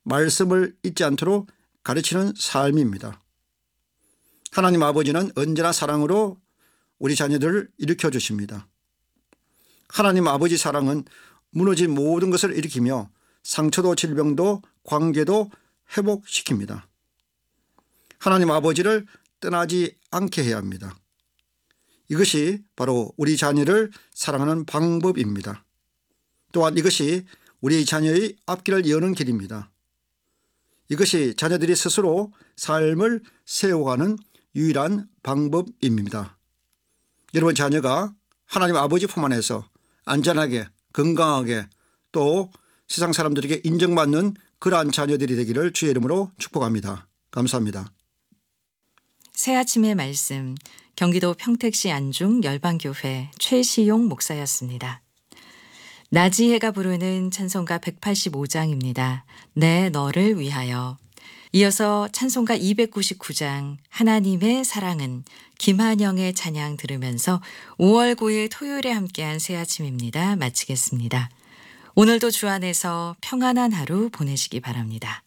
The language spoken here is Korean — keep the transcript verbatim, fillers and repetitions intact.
말씀을 잊지 않도록 가르치는 삶입니다. 하나님 아버지는 언제나 사랑으로 우리 자녀들을 일으켜 주십니다. 하나님 아버지 사랑은 무너진 모든 것을 일으키며 상처도 질병도 관계도 회복시킵니다. 하나님 아버지를 떠나지 않게 해야 합니다. 이것이 바로 우리 자녀를 사랑하는 방법입니다. 또한 이것이 우리 자녀의 앞길을 여는 길입니다. 이것이 자녀들이 스스로 삶을 세워가는 유일한 방법입니다. 여러분 자녀가 하나님 아버지 품 안에서 안전하게 건강하게 또 세상 사람들에게 인정받는 그러한 자녀들이 되기를 주의 이름으로 축복합니다. 감사합니다. 새아침의 말씀, 경기도 평택시 안중 열방교회 최시용 목사였습니다. 나지혜가 부르는 찬송가 백팔십오 장입니다. 내 너를 위하여. 이어서 찬송가 이백구십구 장 하나님의 사랑은 김한영의 찬양 들으면서 오월 구일 토요일에 함께한 새아침입니다. 마치겠습니다. 오늘도 주 안에서 평안한 하루 보내시기 바랍니다.